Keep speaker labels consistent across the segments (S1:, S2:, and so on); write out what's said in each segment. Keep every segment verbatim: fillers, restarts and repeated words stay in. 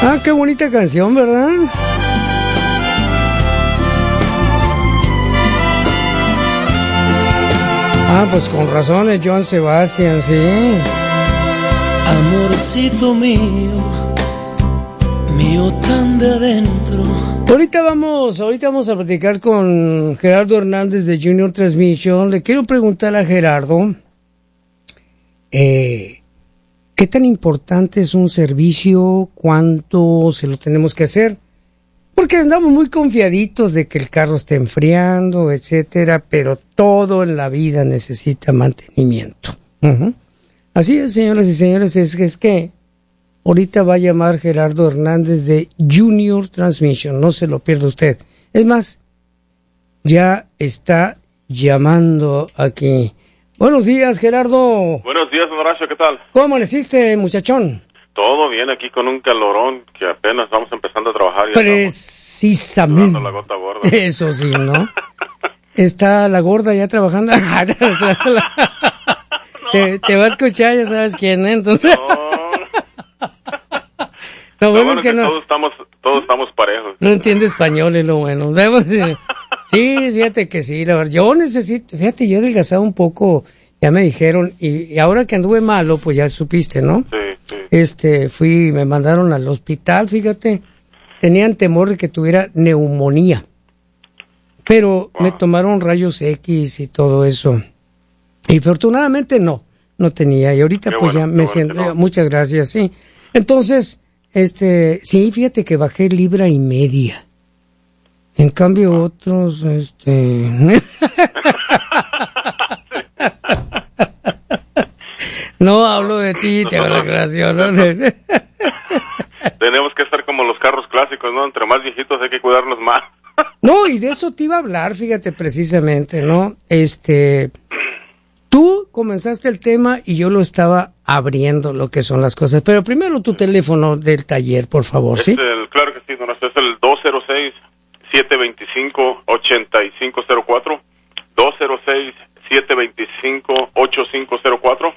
S1: Ah, qué bonita canción, ¿verdad? Ah, pues con razón es Joan Sebastián, sí.
S2: Amorcito mío, mío tan de adentro.
S1: Ahorita vamos, ahorita vamos a platicar con Gerardo Hernández de Junior Transmission. Le quiero preguntar a Gerardo, eh, ¿qué tan importante es un servicio? ¿Cuánto se lo tenemos que hacer? Porque andamos muy confiaditos de que el carro esté enfriando, etcétera, pero todo en la vida necesita mantenimiento. Uh-huh. Así es, señoras y señores, es que, es que ahorita va a llamar Gerardo Hernández de Junior Transmission, no se lo pierda usted. Es más, ya está llamando aquí. Buenos días, Gerardo.
S3: Buenos días, don Horacio, ¿qué tal?
S1: ¿Cómo amaneciste, muchachón?
S3: Todo bien aquí con un calorón que apenas vamos empezando a trabajar. Y
S1: precisamente.
S3: La gota gorda.
S1: Eso sí, ¿no? Está la gorda ya trabajando. no. te, te va a escuchar, ya sabes quién, ¿eh? Entonces...
S3: No.
S1: Lo bueno,
S3: lo bueno
S1: es que,
S3: que
S1: no.
S3: Todos estamos, todos estamos parejos.
S1: No entiende español, es lo bueno. Sí, fíjate que sí, la verdad. Yo necesito, fíjate, yo he adelgazado un poco, ya me dijeron, y, y ahora que anduve malo, pues ya supiste, ¿no?
S3: Sí, sí.
S1: Este, fui, me mandaron al hospital, fíjate. Tenían temor de que tuviera neumonía. Pero wow. Me tomaron rayos X y todo eso. Y afortunadamente no, no tenía. Y ahorita qué pues bueno, ya me bueno siento, no. Muchas gracias, sí. Entonces, este, sí, fíjate que bajé libra y media. En cambio ah. otros, este... No hablo de ti, te hago la gracias, ¿no?
S3: Tenemos que estar como los carros clásicos, ¿no? Entre más viejitos hay que cuidarnos más.
S1: No, y de eso te iba a hablar, fíjate, precisamente, ¿no? Este, tú comenzaste el tema y yo lo estaba abriendo, lo que son las cosas. Pero primero tu teléfono del taller, por favor, ¿sí?
S3: Es el, claro que sí, don Horacio, es el dos cero seis, siete dos cinco, ocho cinco cero cuatro, dos cero seis, siete dos cinco, ocho cinco cero cuatro.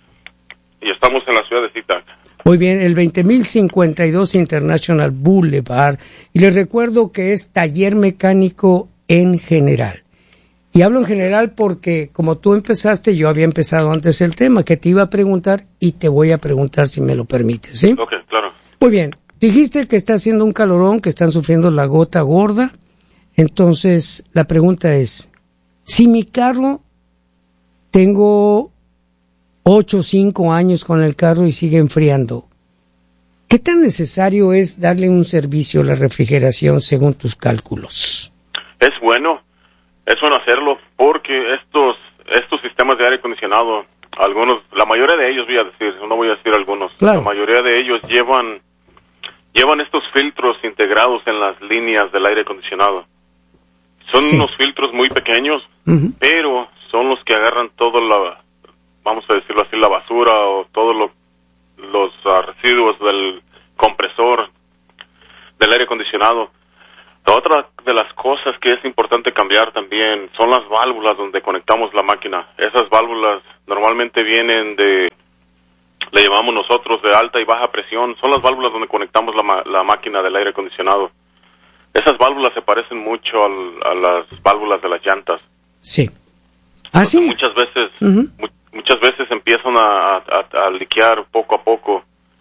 S3: Y estamos en la ciudad de Zitac.
S1: Muy bien, el veinte mil cincuenta y dos International Boulevard. Y les recuerdo que es taller mecánico en general. Y hablo en general porque como tú empezaste, yo había empezado antes el tema, que te iba a preguntar y te voy a preguntar si me lo permites, ¿sí?
S3: Ok, claro.
S1: Muy bien, dijiste que está haciendo un calorón, que están sufriendo la gota gorda. Entonces, la pregunta es, si mi carro tengo... ocho o cinco años con el carro y sigue enfriando, ¿qué tan necesario es darle un servicio a la refrigeración según tus cálculos?
S3: Es bueno, es bueno hacerlo porque estos estos sistemas de aire acondicionado, algunos, la mayoría de ellos voy a decir, no voy a decir algunos,
S1: claro.
S3: La mayoría de ellos llevan llevan estos filtros integrados en las líneas del aire acondicionado. Son sí. unos filtros muy pequeños, uh-huh. pero son los que agarran todo la vamos a decirlo así, la basura o todos lo, los uh, residuos del compresor del aire acondicionado. La otra de las cosas que es importante cambiar también son las válvulas donde conectamos la máquina. Esas válvulas normalmente vienen de, le llamamos nosotros de alta y baja presión, son las válvulas donde conectamos la, la máquina del aire acondicionado. Esas válvulas se parecen mucho al, a las válvulas de las llantas.
S1: Sí. ¿Ah, sí?
S3: Muchas veces...
S1: Uh-huh.
S3: mu- Muchas veces empiezan a, a, a liquear poco a poco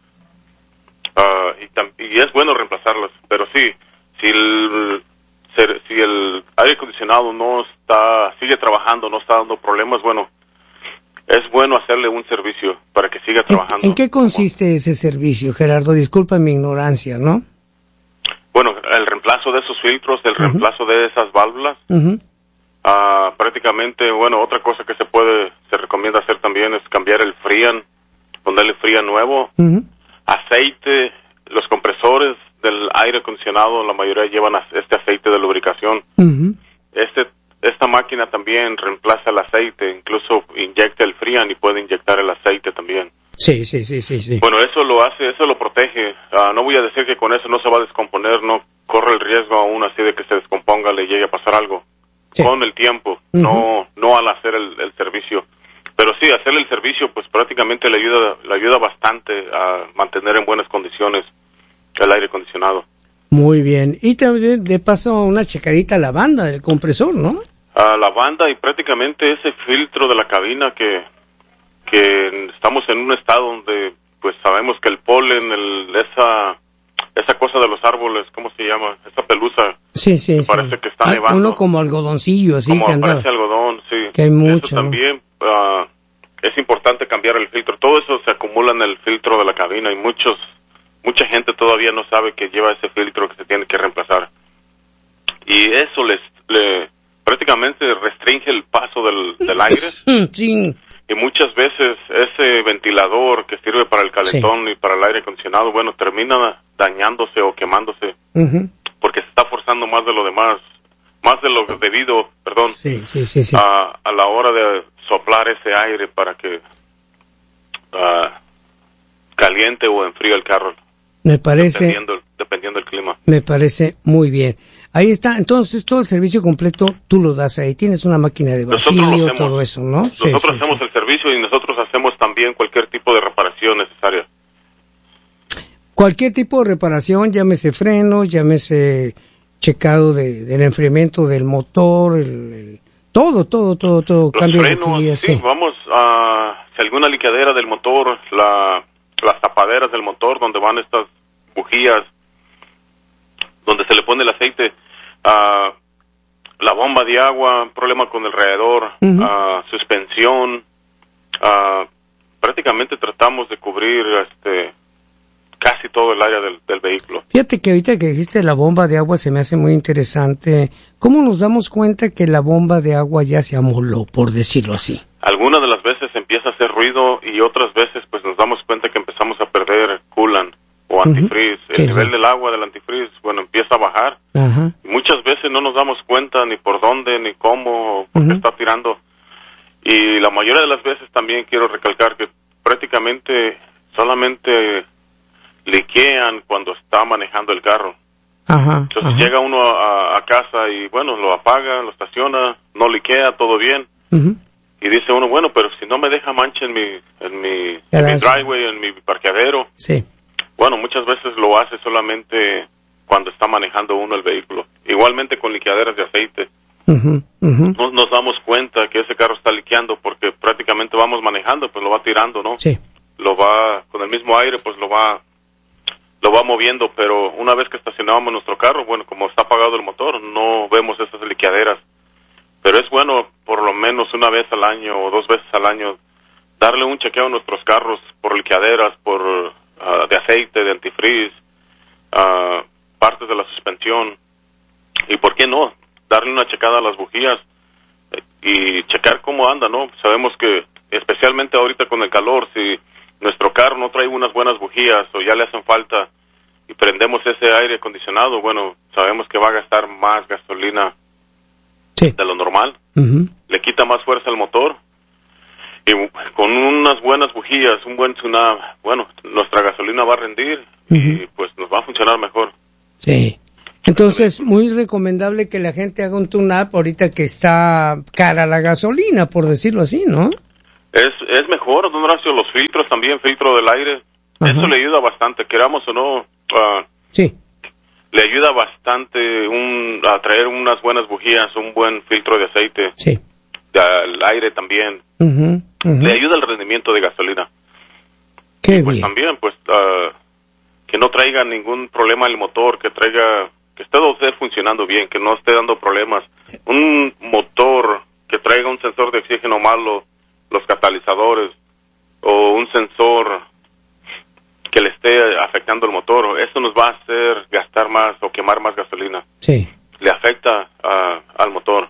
S3: uh, y, tam- y es bueno reemplazarlas, pero sí, si el, si el aire acondicionado no está, sigue trabajando, no está dando problemas, bueno, es bueno hacerle un servicio para que siga trabajando.
S1: ¿En, ¿en qué consiste ese servicio, Gerardo? Disculpa mi ignorancia, ¿no?
S3: Bueno, el reemplazo de esos filtros, el uh-huh. reemplazo de esas válvulas.
S1: Uh-huh.
S3: Uh, prácticamente, bueno, otra cosa que se puede, se recomienda hacer también es cambiar el Freon, ponerle Freon nuevo, uh-huh. aceite, los compresores del aire acondicionado, la mayoría llevan este aceite de lubricación.
S1: Uh-huh.
S3: Este, esta máquina también reemplaza el aceite, incluso inyecta el Freon y puede inyectar el aceite también.
S1: Sí, sí, sí, sí, sí.
S3: Bueno, eso lo hace, eso lo protege. Uh, no voy a decir que con eso no se va a descomponer, no corre el riesgo aún así de que se descomponga, le llegue a pasar algo. Sí. Con el tiempo, uh-huh. no no al hacer el, el servicio. Pero sí, hacer el servicio pues prácticamente le ayuda le ayuda bastante a mantener en buenas condiciones el aire acondicionado.
S1: Muy bien. Y también de paso una checadita a la banda del compresor, ¿no?
S3: A la banda y prácticamente ese filtro de la cabina que, que estamos en un estado donde pues sabemos que el polen, el, esa esa cosa de los árboles, ¿cómo se llama? Esa pelusa.
S1: Sí, sí, sí.
S3: Parece que está
S1: ah,
S3: nevando.
S1: Uno como algodoncillo, así
S3: como
S1: que anda.
S3: parece algodón, sí.
S1: Que hay mucho.
S3: Eso también uh, es importante cambiar el filtro. Todo eso se acumula en el filtro de la cabina y muchos mucha gente todavía no sabe que lleva ese filtro que se tiene que reemplazar. Y eso les le prácticamente restringe el paso del, del aire.
S1: Sí.
S3: Y muchas veces ese ventilador que sirve para el calentón sí. y para el aire acondicionado, bueno, termina dañándose o quemándose uh-huh. porque se está forzando más de lo demás, más de lo debido, perdón,
S1: sí, sí, sí, sí.
S3: A, a la hora de soplar ese aire para que uh, caliente o enfríe el carro.
S1: Me parece...
S3: Dependiendo, dependiendo del clima.
S1: Me parece muy bien. Ahí está, entonces todo el servicio completo tú lo das ahí, tienes una máquina de vacío, todo eso, ¿no?
S3: Nosotros
S1: sí,
S3: hacemos
S1: sí.
S3: el servicio y nosotros hacemos también cualquier tipo de reparación necesaria.
S1: Cualquier tipo de reparación, llámese freno, llámese checado de, del enfriamiento del motor, el, el, todo, todo, todo, todo,
S3: Los
S1: cambio
S3: frenos,
S1: de bujías,
S3: sí,
S1: sí.
S3: vamos a, si alguna liqueadera del motor, la, las tapaderas del motor donde van estas bujías, donde se le pone el aceite, uh, la bomba de agua, problema con el radiador, uh-huh. uh, suspensión, uh, prácticamente tratamos de cubrir este casi todo el área del, del vehículo.
S1: Fíjate que ahorita que dijiste la bomba de agua se me hace muy interesante. ¿Cómo nos damos cuenta que la bomba de agua ya se amoló, por decirlo así?
S3: Algunas de las veces empieza a hacer ruido y otras veces pues nos damos cuenta que empezamos a perder coolant o antifreeze. Uh-huh. El sí, nivel sí. del agua del antifreeze, bueno, empieza a bajar. Uh-huh. Muchas veces no nos damos cuenta ni por dónde, ni cómo, porque uh-huh. está tirando. Y la mayoría de las veces también quiero recalcar que prácticamente solamente liquean cuando está manejando el carro.
S1: Uh-huh.
S3: Entonces
S1: uh-huh.
S3: llega uno a, a casa y, bueno, lo apaga, lo estaciona, no liquea, todo bien. Uh-huh. Y dice uno, bueno, pero si no me deja mancha en mi, en mi, en mi driveway, en mi parqueadero.
S1: Sí.
S3: Bueno, muchas veces lo hace solamente cuando está manejando uno el vehículo. Igualmente con liqueaderas de aceite. Uh-huh, uh-huh. No, nos damos cuenta que ese carro está liqueando porque prácticamente vamos manejando, pues lo va tirando, ¿no?
S1: Sí.
S3: Lo va, con el mismo aire, pues lo va, lo va moviendo, pero una vez que estacionábamos nuestro carro, bueno, como está apagado el motor, no vemos esas liqueaderas. Pero es bueno, por lo menos una vez al año o dos veces al año, darle un chequeo a nuestros carros por liqueaderas, por... Uh, de aceite, de antifreeze, uh, partes de la suspensión, y por qué no, darle una checada a las bujías y checar cómo anda, ¿no? Sabemos que, especialmente ahorita con el calor, si nuestro carro no trae unas buenas bujías o ya le hacen falta y prendemos ese aire acondicionado, bueno, sabemos que va a gastar más gasolina sí. de lo normal, uh-huh. le quita más fuerza al motor. Y con unas buenas bujías, un buen tune-up, bueno, nuestra gasolina va a rendir uh-huh. y pues nos va a funcionar mejor.
S1: Sí. Entonces, muy recomendable que la gente haga un tune-up ahorita que está cara la gasolina, por decirlo así, ¿no?
S3: Es es mejor, don Horacio, los filtros también, filtro del aire. Uh-huh. Eso le ayuda bastante, queramos o no. Uh,
S1: sí.
S3: Le ayuda bastante un, a traer unas buenas bujías, un buen filtro de aceite.
S1: Sí.
S3: El aire también.
S1: Uh-huh. Uh-huh.
S3: Le ayuda el rendimiento de gasolina.
S1: Qué
S3: y pues
S1: bien.
S3: También, pues, uh, que no traiga ningún problema el motor, que traiga, que esté usted funcionando bien, que no esté dando problemas. Un motor que traiga un sensor de oxígeno malo, los catalizadores, o un sensor que le esté afectando el motor, eso nos va a hacer gastar más o quemar más gasolina.
S1: Sí.
S3: Le afecta uh, al motor.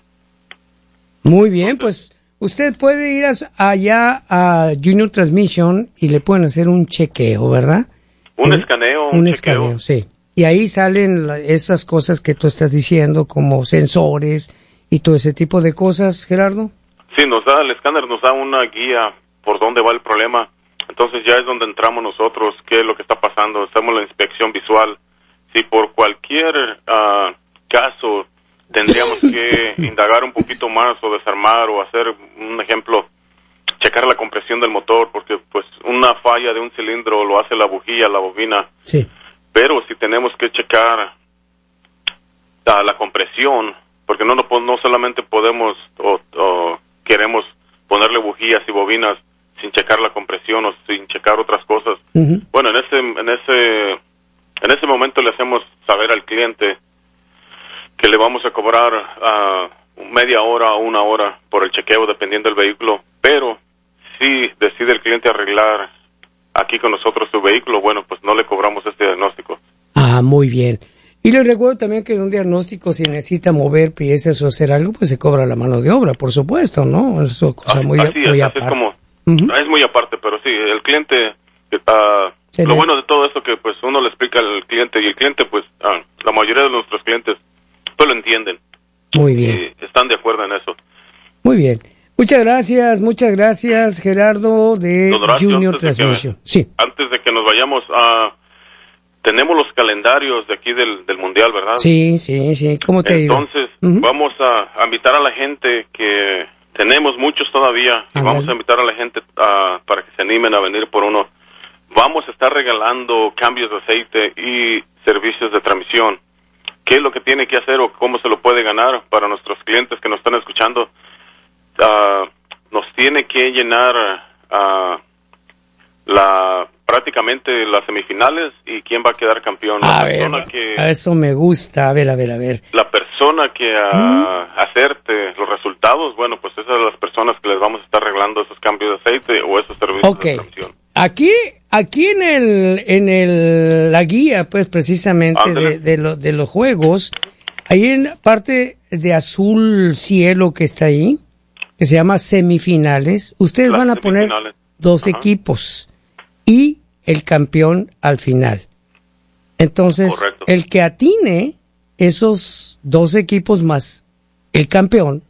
S1: Muy bien, pues usted puede ir a, allá a Junior Transmission y le pueden hacer un chequeo, ¿verdad?
S3: Un ¿Eh? escaneo, un,
S1: un
S3: chequeo.
S1: escaneo, sí. Y ahí salen la, esas cosas que tú estás diciendo, como sensores y todo ese tipo de cosas, Gerardo.
S3: Sí, nos da, el escáner nos da una guía por dónde va el problema. Entonces ya es donde entramos nosotros, qué es lo que está pasando. Hacemos la inspección visual. Si por cualquier uh, caso tendríamos que indagar un poquito más o desarmar o hacer un ejemplo, checar la compresión del motor, porque pues una falla de un cilindro lo hace la bujía, la bobina.
S1: Sí.
S3: pero si tenemos que checar uh, la compresión, porque no, no, no solamente podemos o, o queremos ponerle bujías y bobinas sin checar la compresión o sin checar otras cosas. Uh-huh. Bueno, en ese, en ese, en ese momento le hacemos saber al cliente que le vamos a cobrar uh, media hora o una hora por el chequeo dependiendo del vehículo, pero si decide el cliente arreglar aquí con nosotros su vehículo, bueno, pues no le cobramos este diagnóstico.
S1: Ah, muy bien. Y les recuerdo también que en un diagnóstico, si necesita mover piezas o hacer algo, pues se cobra la mano de obra, por supuesto, ¿no? Eso es cosa muy,
S3: así
S1: muy
S3: es,
S1: aparte.
S3: Así es, como, uh-huh. es muy aparte, pero sí, el cliente, uh, lo bueno de todo esto que pues uno le explica al cliente y el cliente, pues uh, la mayoría de nuestros clientes pues lo entienden.
S1: Muy bien.
S3: Y están de acuerdo en eso.
S1: Muy bien. Muchas gracias, muchas gracias, Gerardo de
S3: Horacio,
S1: Junior
S3: antes
S1: Transmission.
S3: De que,
S1: sí.
S3: Antes de que nos vayamos a... Tenemos los calendarios de aquí del, del Mundial, ¿verdad?
S1: Sí, sí, sí. ¿Cómo te digo?
S3: Entonces,
S1: uh-huh.
S3: vamos a, a invitar a la gente que tenemos muchos todavía, y vamos a invitar a la gente uh, para que se animen a venir por uno. Vamos a estar regalando cambios de aceite y servicios de transmisión. ¿Qué es lo que tiene que hacer o cómo se lo puede ganar para nuestros clientes que nos están escuchando? Uh, nos tiene que llenar uh, la... prácticamente las semifinales y quién va a quedar campeón. La
S1: a
S3: persona
S1: ver,
S3: que,
S1: a eso me gusta, a ver, a ver, a ver.
S3: La persona que a, ¿Mm? acerte los resultados, bueno, pues esas son las personas que les vamos a estar regalando esos cambios de aceite o esos servicios
S1: okay.
S3: de transmisión.
S1: Aquí, aquí en el, en el, la guía, pues precisamente de, de, lo, de los juegos, ahí en parte de azul cielo que está ahí, que se llama semifinales, ustedes las van a poner dos Ajá. equipos. Y el campeón al final. Entonces, Correcto. el que atine esos dos equipos más el campeón,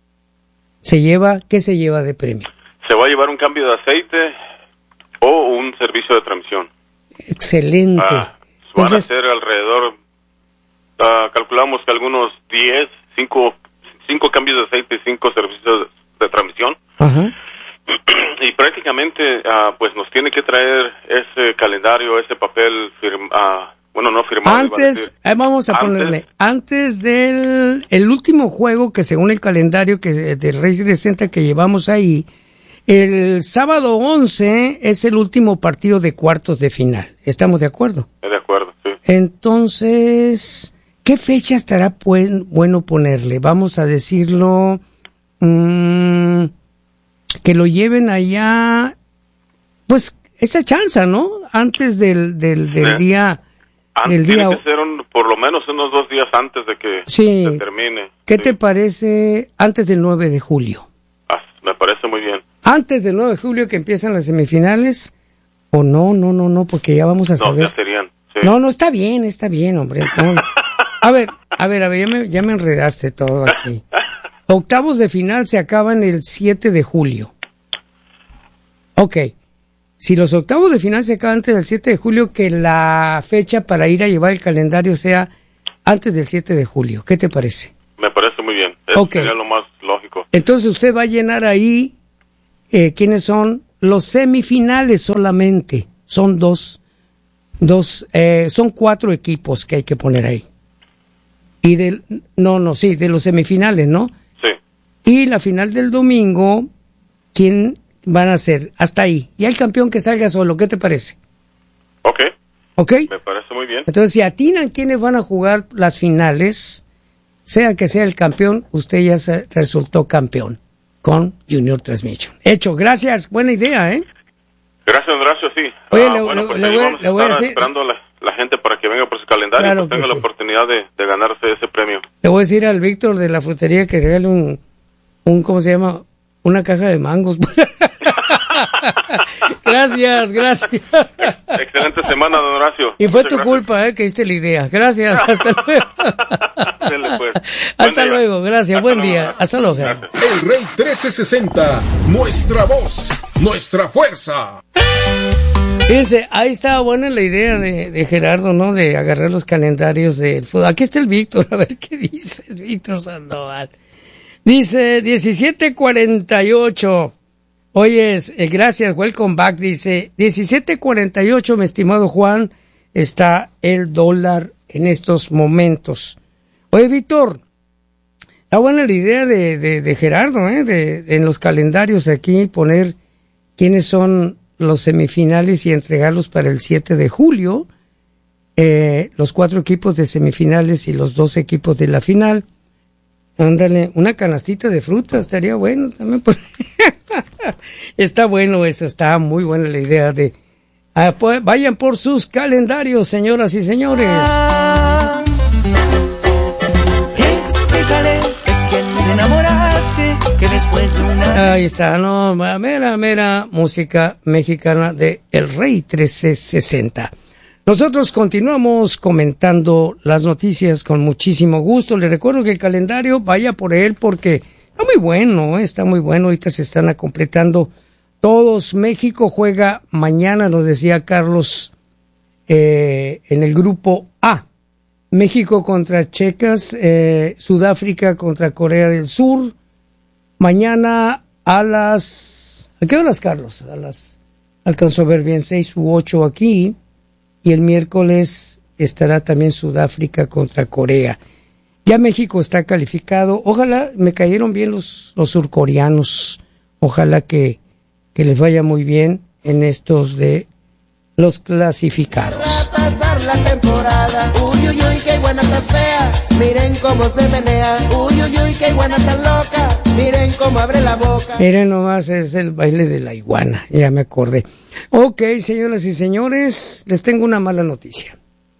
S1: se lleva, ¿qué se lleva de premio?
S3: Se va a llevar un cambio de aceite o un servicio de transmisión.
S1: Excelente.
S3: Ah, van Entonces, a ser alrededor, uh, calculamos que algunos diez, cinco, cinco cambios de aceite y cinco servicios de, de transmisión.
S1: Ajá.
S3: Y prácticamente, uh, pues nos tiene que traer ese calendario, ese papel, firma, uh, bueno, no firmado.
S1: Antes, a vamos a antes, ponerle, antes del el último juego que según el calendario que del Racing Center que llevamos ahí, el sábado once es el último partido de cuartos de final. ¿Estamos de acuerdo?
S3: De acuerdo, sí.
S1: Entonces, ¿qué fecha estará pues, bueno ponerle? Vamos a decirlo... Mmm, que lo lleven allá, pues, esa chance, ¿no? Antes del, del, del sí. día...
S3: Antes, del día... Tiene que ser un, por lo menos unos dos días antes de que
S1: sí.
S3: se termine.
S1: ¿Qué
S3: sí.
S1: te parece antes del nueve de julio?
S3: Ah, me parece muy bien.
S1: Antes del nueve de julio que empiezan las semifinales, o no, no, no, no, porque ya vamos a saber.
S3: No, ya serían, sí.
S1: No, no, está bien, está bien, hombre. No. A ver, a ver, a ver, ya me, ya me enredaste todo aquí. Octavos de final se acaban el siete de julio. Ok. Si los octavos de final se acaban antes del siete de julio, que la fecha para ir a llevar el calendario sea antes del siete de julio. ¿Qué te parece?
S3: Me parece muy bien. Eso
S1: okay.
S3: sería lo más lógico.
S1: Entonces usted va a llenar ahí eh, quiénes son los semifinales solamente. Son dos, dos, eh, son cuatro equipos que hay que poner ahí. Y del, no, no, sí, de los semifinales, ¿no?
S3: Sí.
S1: Y la final del domingo, ¿quién van a ser? Hasta ahí. Y el campeón que salga solo, ¿qué te parece?
S3: Ok.
S1: Ok.
S3: Me parece muy bien.
S1: Entonces, si atinan quiénes van a jugar las finales, sea que sea el campeón, usted ya se resultó campeón con Junior Transmission. Hecho, gracias, buena idea, ¿eh?
S3: Gracias, Horacio, sí.
S1: Oye,
S3: ah,
S1: le,
S3: bueno,
S1: le,
S3: pues
S1: le,
S3: ahí
S1: voy,
S3: vamos
S1: le
S3: a
S1: voy a
S3: estar
S1: decir...
S3: esperando a la, la gente para que venga por su calendario
S1: claro
S3: y pues tenga
S1: sí.
S3: la oportunidad de, de ganarse ese premio.
S1: Le voy a decir al Víctor de la frutería que regale un, un, ¿cómo se llama? Una caja de mangos. Gracias, gracias.
S3: Excelente semana, don Horacio.
S1: Y fue
S3: Muchas
S1: tu
S3: gracias.
S1: culpa, eh, que diste la idea. Gracias, hasta luego.
S3: Dele, pues.
S1: Hasta luego, gracias,
S3: Hasta
S1: buen
S3: luego.
S1: día. Hasta luego.
S3: Gracias.
S4: El Rey trece sesenta, nuestra voz, nuestra fuerza.
S1: Fíjense, ahí estaba buena la idea de, de Gerardo, ¿no? De agarrar los calendarios del fútbol. Aquí está el Víctor, a ver qué dice el Víctor Sandoval. Dice diecisiete cuarenta y ocho. Oyes, eh, gracias, welcome back. Dice diecisiete cuarenta y ocho, mi estimado Juan. está el dólar en estos momentos. Oye, Víctor, está buena la idea de, de, de Gerardo, ¿eh? De, de en los calendarios aquí poner quiénes son los semifinales y entregarlos para el siete de julio, eh, los cuatro equipos de semifinales y los dos equipos de la final. Ándale, una canastita de frutas estaría bueno también. Por... Está bueno eso, está muy buena la idea de... Ah, pues, vayan por sus calendarios, señoras y señores.
S2: Ah, explícale de quién te enamoraste, que después de una...
S1: Ahí está, no, mera, mera música mexicana de El Rey trece sesenta. Nosotros continuamos comentando las noticias con muchísimo gusto. Les recuerdo que el calendario, vaya por él porque está muy bueno, ¿eh? Está muy bueno. Ahorita se están completando todos. México juega mañana, nos decía Carlos, eh, en el grupo A. México contra Checas, eh, Sudáfrica contra Corea del Sur. Mañana a las... ¿A qué horas, Carlos? A las... Alcanzó a ver bien, seis u ocho aquí. Y el miércoles estará también Sudáfrica contra Corea. Ya México está calificado. Ojalá, me cayeron bien los, los surcoreanos. Ojalá que, que les vaya muy bien en estos de los clasificados.
S5: Va a pasar la temporada. Uy, uy, uy, qué buena tan fea. Miren cómo se menea. Uy, uy, uy, qué buena tan loca. Miren cómo abre la boca.
S1: Miren nomás, es el baile de la iguana. Ya me acordé. Ok, señoras y señores, les tengo una mala noticia.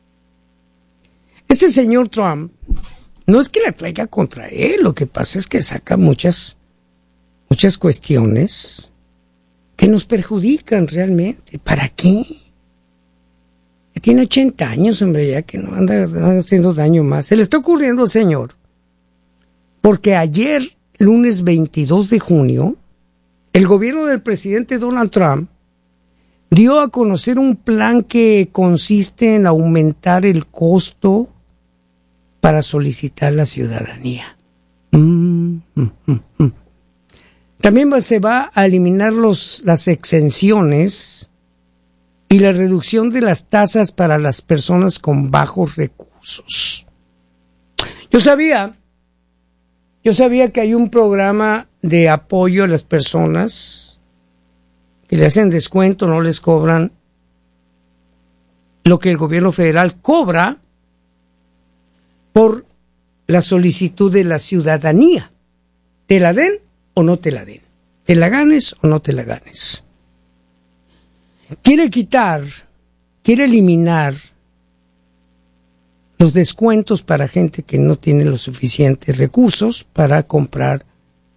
S1: Este señor Trump, no es que la traiga contra él, lo que pasa es que saca muchas, muchas cuestiones que nos perjudican realmente. ¿Para qué? Tiene ochenta años, hombre, ya que no anda, anda haciendo daño más. Se le está ocurriendo al señor, porque ayer, lunes veintidós de junio, el gobierno del presidente Donald Trump dio a conocer un plan que consiste en aumentar el costo para solicitar la ciudadanía. Mm, mm, mm, mm. También va, se va a eliminar los, las exenciones y la reducción de las tasas para las personas con bajos recursos. Yo sabía, yo sabía que hay un programa de apoyo a las personas que le hacen descuento, no les cobran lo que el gobierno federal cobra por la solicitud de la ciudadanía. ¿Te la den o no te la den? ¿Te la ganes o no te la ganes? Quiere quitar, quiere eliminar los descuentos para gente que no tiene los suficientes recursos para comprar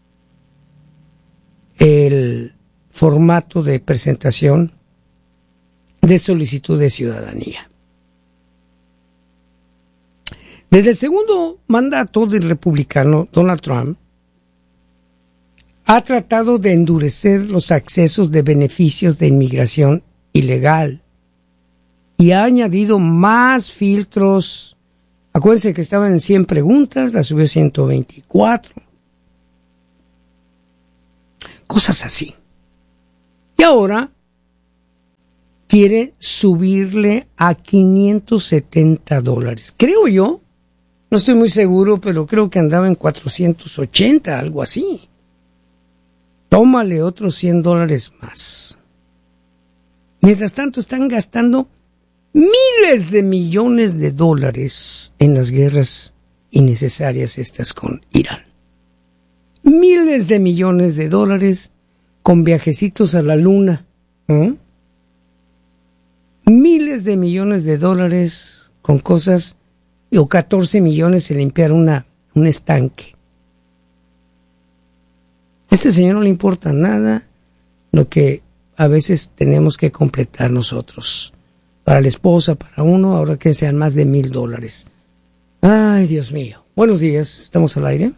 S1: el formato de presentación de solicitud de ciudadanía. Desde el segundo mandato del republicano Donald Trump, ha tratado de endurecer los accesos de beneficios de inmigración ilegal y ha añadido más filtros. Acuérdense que estaban en cien preguntas, la subió a ciento veinticuatro. Cosas así. Y ahora quiere subirle a quinientos setenta dólares. Creo yo, no estoy muy seguro, pero creo que andaba en cuatrocientos ochenta, algo así. Tómale otros cien dólares más. Mientras tanto están gastando miles de millones de dólares en las guerras innecesarias estas con Irán. Miles de millones de dólares con viajecitos a la luna. ¿eh? Miles de millones de dólares con cosas, o catorce millones en limpiar una, un estanque. A este señor no le importa nada lo que a veces tenemos que completar nosotros. Para la esposa, para uno, ahora que sean más de mil dólares. Ay, Dios mío. Buenos días, ¿estamos al aire?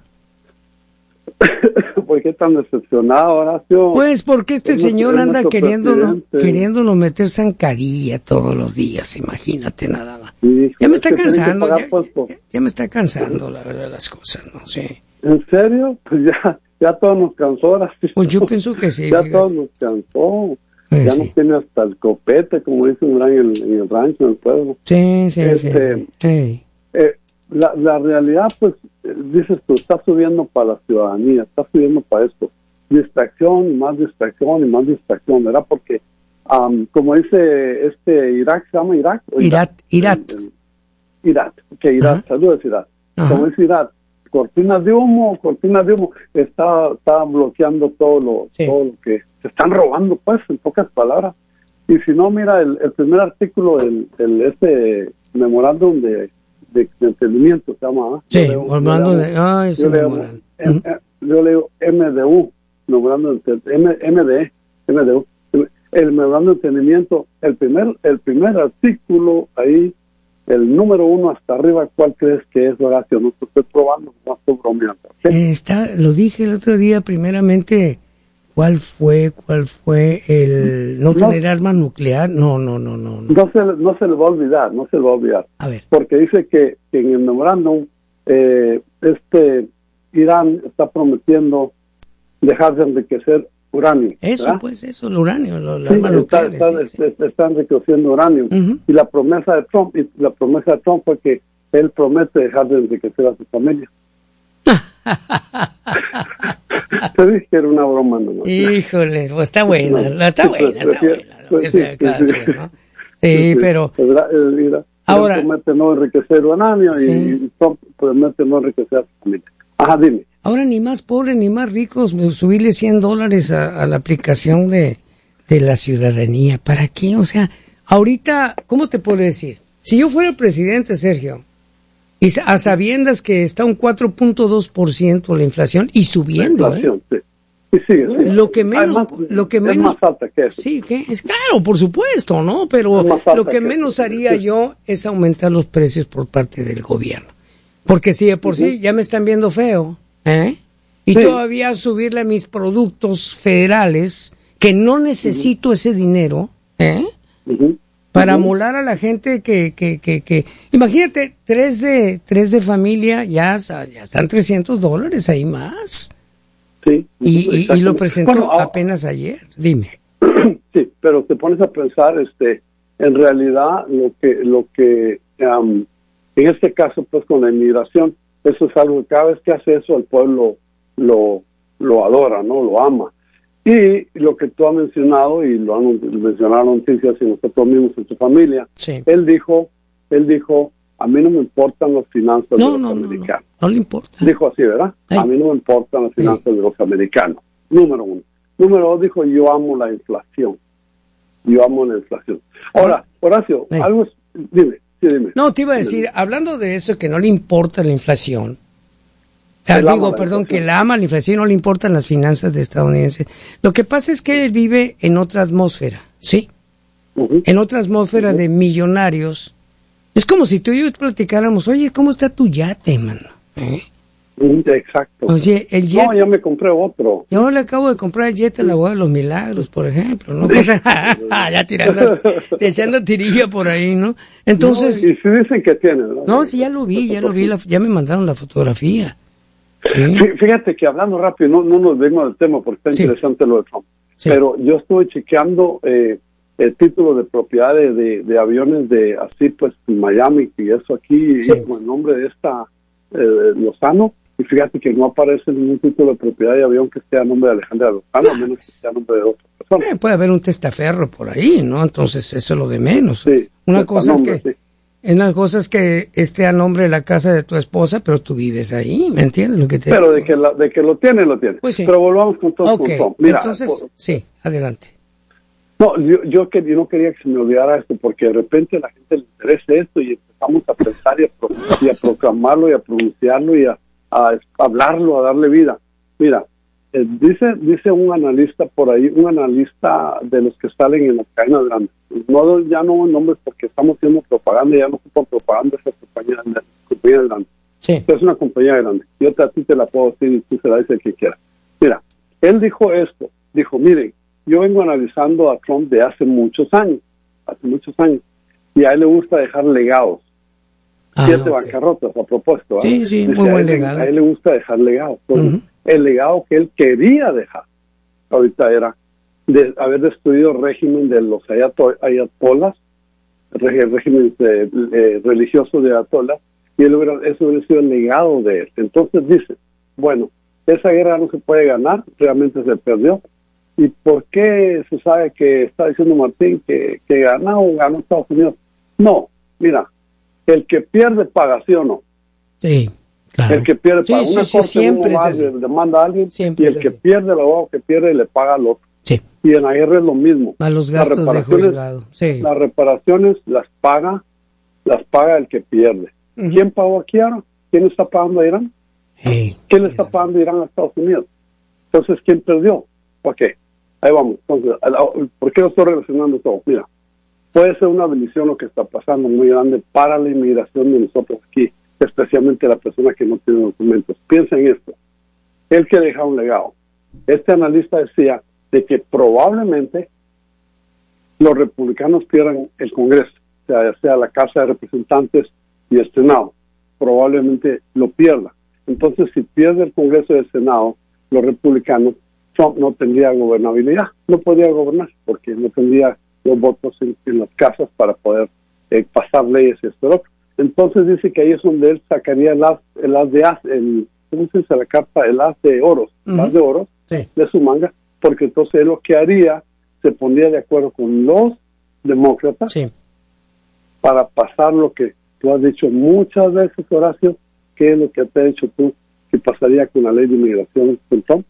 S6: ¿Por qué tan decepcionado, Horacio?
S1: Pues porque este
S6: Es
S1: señor
S6: nuestro-
S1: anda
S6: es nuestro
S1: queriéndolo,
S6: presidente.
S1: queriéndolo meter zancadilla todos los días, imagínate nada más.
S6: Sí,
S1: Ya me
S6: es
S1: está
S6: que tienen que
S1: cansando,
S6: pagar
S1: ya,
S6: pues, por-
S1: ya- ya me está cansando la verdad las cosas, ¿no? Sí.
S6: ¿En serio? Pues ya, ya todo nos cansó, Horacio.
S1: Pues yo pienso que sí,
S6: Ya
S1: fíjate.
S6: todo nos cansó.
S1: Pues
S6: ya
S1: sí.
S6: no tiene hasta el copete, como dicen en el, en el rancho, en el pueblo.
S1: Sí, sí,
S6: Este,
S1: sí. sí.
S6: Eh, la, la realidad, pues, eh, dices tú, está subiendo para la ciudadanía, está subiendo para esto. Distracción, más distracción y más distracción, ¿verdad? Porque, um, como dice este Irak, ¿se llama Irak? ¿O
S1: Irat, Irat.
S6: El- el- Irat, que Irat,
S1: Ajá.
S6: saludos Irat.
S1: Ajá.
S6: Como dice Irat, cortinas de humo, cortinas de humo, está, está bloqueando todo lo,
S1: Sí.
S6: todo lo que se están robando, pues, en pocas palabras. Y si no, mira, el, el primer artículo del, del este memorándum de, de, de entendimiento se llama, ¿ah?
S1: Sí,
S6: Yo leo-
S1: hablando
S6: yo
S1: de...
S6: leo-
S1: Ay, ese
S6: yo leo-
S1: memorándum.
S6: em-
S1: Ujú.
S6: em- yo leo M D U, memorándum de ente- M- MDE, M D U, el memorándum de entendimiento, el primer, el primer artículo ahí, el número uno hasta arriba, ¿cuál crees que es, Horacio? No te estoy probando, no estoy bromeando. ¿Ok?
S1: Eh, está, lo dije el otro día, primeramente, ¿cuál fue, cuál fue el no
S6: No.
S1: tener arma nuclear? No, no, no, no. no.
S6: No se, no se le va a olvidar, no se le va a olvidar.
S1: A ver.
S6: Porque dice que, que en el memorándum, eh, este Irán está prometiendo dejar de enriquecer uranio.
S1: Eso,
S6: ¿verdad?
S1: pues, eso, el uranio, lo- las
S6: Sí,
S1: armas
S6: está,
S1: nucleares.
S6: está,
S1: sí, sí.
S6: está- está enriqueciendo uranio.
S1: Ujú.
S6: Y la promesa de Trump, y la promesa de Trump fue que él promete dejar de enriquecer a su familia. Te dije que era una broma nomás.
S1: Híjole, pues está buena, la- está buena, está
S6: Pues,
S1: buena, lo que
S6: pues, sí,
S1: sea cada
S6: sí, sí.
S1: quien, ¿no? Sí, pero
S6: ¿Verdad? Eh, mira,
S1: Ahora-
S6: él promete no enriquecer uranio
S1: Sí.
S6: y Trump promete no enriquecer a su familia. Ajá, dime.
S1: ahora ni más pobres ni más ricos, me- subirle cien dólares a, a la aplicación de, de la ciudadanía. ¿Para qué? O sea, ahorita, ¿cómo te puedo decir? Si yo fuera el presidente, Sergio, y sa- a sabiendas que está un cuatro punto dos por ciento la inflación y subiendo,
S6: La
S1: ¿eh?
S6: inflación, sí. Y sigue, sigue.
S1: Lo que menos,
S6: Además,
S1: lo que
S6: es
S1: menos,
S6: más alta que eso.
S1: sí, que es claro, por supuesto, ¿no? Pero
S6: Es más alta
S1: lo que
S6: que
S1: menos
S6: eso.
S1: haría yo es aumentar los precios por parte del gobierno, porque si de por sí ya me están viendo feo, ¿eh? Y
S6: Sí.
S1: todavía subirle a mis productos federales que no necesito ese dinero, ¿eh?
S6: Ujú.
S1: Para
S6: Ujú.
S1: molar a la gente que, que, que, que, imagínate, tres de, tres de familia, ya, sa- ya están trescientos dólares ahí más.
S6: Sí.
S1: Y, y, y lo
S6: exactamente.
S1: presentó
S6: Bueno, ah,
S1: apenas ayer, dime.
S6: sí, pero te pones a pensar, este, en realidad lo que, lo que, am, en este caso, pues con la inmigración, eso es algo que cada vez que hace eso el pueblo lo, lo adora, ¿no? Lo ama. Y lo que tú has mencionado, y lo han mencionado noticias y nosotros mismos en tu familia,
S1: Sí.
S6: él dijo, él dijo, a mí no me importan las finanzas
S1: No,
S6: de los
S1: no, no, no,
S6: americanos.
S1: no le importa.
S6: Dijo así, ¿verdad?
S1: Ay.
S6: A mí no me importan las finanzas de los americanos. Número uno. Número dos, dijo, yo amo la inflación. Yo amo la inflación. Ahora, Horacio,
S1: Ay.
S6: algo es... Dime, sí, dime.
S1: No, te iba a decir, hablando de eso, que no le importa la inflación. Ah,
S6: Él ama
S1: digo,
S6: la
S1: perdón,
S6: inflación.
S1: que la ama la inflación, no le importan las finanzas de estadounidenses. Lo que pasa es que él vive en otra atmósfera, ¿sí?
S6: Ujú.
S1: En otra atmósfera de millonarios. Es como si tú y yo platicáramos, oye, ¿cómo está tu yate, mano? ¿Eh?
S6: Ujú, Exacto.
S1: Oye, el jet...
S6: No, ya me compré otro.
S1: Yo le acabo de comprar el jet a la boda de los milagros, por ejemplo, ¿no? Cosa, ya tirando, echando tirilla por ahí, ¿no? Entonces,
S6: No, y si dicen que tiene, ¿verdad?
S1: no, sí, ya lo vi, ya lo vi, la- ya me mandaron la fotografía. Sí,
S6: Fí- Fíjate que hablando rápido, no, no nos vemos del tema porque está
S1: Sí.
S6: interesante lo de Trump.
S1: Sí.
S6: Pero yo estuve chequeando eh, el título de propiedad de, de, de aviones de así, pues, Miami, y eso aquí,
S1: Sí.
S6: y con el nombre de esta eh, Lozano, y fíjate que no aparece ningún título de propiedad de avión que esté a nombre de Alejandra Lozano, a menos que sea a nombre de otra persona.
S1: Eh, puede haber un testaferro por ahí, ¿no? Entonces, eso es lo de menos.
S6: Sí,
S1: Una
S6: está
S1: cosa es
S6: nombre,
S1: que,
S6: sí.
S1: una cosa es que esté a nombre de la casa de tu esposa, pero tú vives ahí, ¿me entiendes lo que te
S6: Pero
S1: digo?
S6: de que, la- de que lo tiene, lo tiene.
S1: Pues sí.
S6: Pero volvamos con todo
S1: Ok,
S6: con Trump. Mira,
S1: entonces,
S6: por-
S1: sí, adelante.
S6: No, yo, yo, que, yo no quería que se me olvidara esto, porque de repente a la gente le interesa esto y empezamos a pensar y a, pro- y a proclamarlo y a pronunciarlo y a, a hablarlo, a darle vida. Mira, eh, dice dice un analista por ahí, un analista de los que salen en las cadenas grandes. No, ya no nombres porque estamos haciendo propaganda, ya no ocupan propaganda esa compañía, compañía grande.
S1: Sí.
S6: Es una compañía grande. Yo te, a ti te la puedo decir y tú se la dices a quien quiera. Mira, él dijo esto, dijo, miren, yo vengo analizando a Trump de hace muchos años, hace muchos años, y a él le gusta dejar legados,
S1: Ah,
S6: siete
S1: ok.
S6: bancarrotas a propósito. ¿eh?
S1: Sí, sí,
S6: Dice,
S1: muy
S6: a
S1: buen
S6: él-
S1: legado.
S6: A él le gusta dejar legados. Entonces,
S1: Ujú.
S6: el legado que él quería dejar, ahorita era de haber destruido el régimen de los ayato- ayatolas, el régimen eh, eh, religioso de ayatolas, y él hubiera, eso hubiera sido el legado de él. Entonces dice, bueno, esa guerra no se puede ganar, realmente se perdió. ¿Y por qué se sabe que está diciendo Martín que, que ganó ganó Estados Unidos? No, mira, el que pierde paga, ¿sí o no?
S1: Sí, claro.
S6: El que pierde paga.
S1: Sí,
S6: Una
S1: sí,
S6: corte
S1: sí, siempre
S6: uno va,
S1: es así.
S6: le demanda a alguien,
S1: Siempre
S6: y el
S1: es
S6: que
S1: así.
S6: pierde, el abogado que pierde, le paga al otro.
S1: Sí.
S6: Y en la guerra es lo mismo.
S1: A los
S6: Las
S1: gastos de
S6: reparaciones-
S1: juzgado. Sí.
S6: Las reparaciones las paga, las paga el que pierde.
S1: Ujú.
S6: ¿Quién pagó aquí ahora? ¿Quién está pagando a Irán?
S1: Sí.
S6: ¿Quién le está pagando Irán a Estados Unidos? Entonces, ¿quién perdió? Ok, ahí vamos. Entonces, ¿por qué lo estoy relacionando todo? Mira, puede ser una bendición lo que está pasando muy grande para la inmigración de nosotros aquí, especialmente la persona que no tiene documentos. Piensa en esto. Él que deja un legado. Este analista decía de que probablemente los republicanos pierdan el Congreso, o sea, ya sea la Casa de Representantes y el Senado. Probablemente lo pierda. Entonces, si pierde el Congreso y el Senado, los republicanos, Trump no tendría gobernabilidad, no podría gobernar, porque no tendría los votos en, en las casas para poder eh, pasar leyes y esto y lo otro. Entonces dice que ahí es donde él sacaría el as, el as de as, el, ¿cómo se dice la carta? El as de oros, el
S1: Ujú.
S6: as de oros
S1: Sí.
S6: de su manga, porque entonces él lo que haría, se pondría de acuerdo con los demócratas
S1: Sí.
S6: para pasar lo que tú has dicho muchas veces, Horacio, que es lo que te has dicho tú, que pasaría con la ley de inmigración con Trump.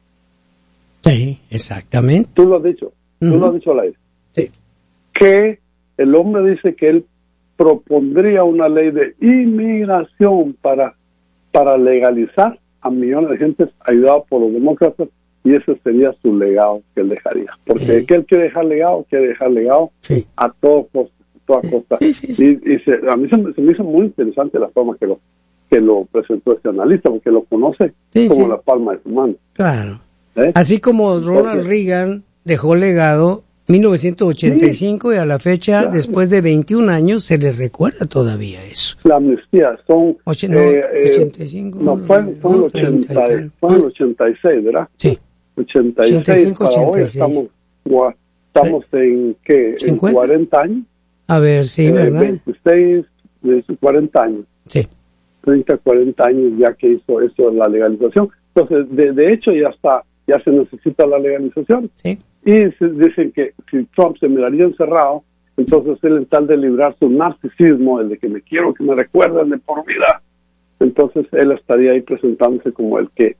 S1: Sí, exactamente.
S6: Tú lo has dicho, tú
S1: Ujú.
S6: lo has dicho al aire.
S1: Sí.
S6: Que el hombre dice que él propondría una ley de inmigración para, para legalizar a millones de gente ayudado por los demócratas, y ese sería su legado que él dejaría. Porque
S1: Sí.
S6: que él quiere dejar legado, quiere dejar legado
S1: Sí.
S6: a todos costa, a toda costa.
S1: Sí, sí, sí.
S6: Y, y se, a mí se, me- se me hizo muy interesante la forma que lo que lo presentó este analista, porque lo conoce
S1: Sí,
S6: como
S1: sí.
S6: la palma de su mano.
S1: Claro.
S6: ¿eh?
S1: Así como Ronald
S6: Porque-
S1: Reagan dejó legado mil novecientos ochenta y cinco y a la fecha,
S6: Claro.
S1: después de veintiún años, se le recuerda todavía eso.
S6: La amnistía son...
S1: Oche- no, ochenta y cinco,
S6: no, fue, fue, en el
S1: no, treinta y
S6: ochenta,
S1: tal.
S6: fue en el ochenta y seis, ¿verdad?
S1: Sí.
S6: ochenta y seis,
S1: ochenta y cinco,
S6: para
S1: ochenta y
S6: hoy
S1: seis.
S6: estamos, gua- estamos en, ¿qué? En
S1: cincuenta.
S6: cuarenta años.
S1: A ver, sí,
S6: eh,
S1: ¿verdad?
S6: veintiséis, de cuarenta años.
S1: Sí.
S6: treinta, cuarenta años ya que hizo eso la legalización. Entonces, de, de hecho, ya está, ya se necesita la legalización.
S1: Sí.
S6: Y se- dicen que si Trump se miraría encerrado, entonces él, en tal de librar su narcisismo, el de que me quiero que me recuerden de por vida, entonces él estaría ahí presentándose como el que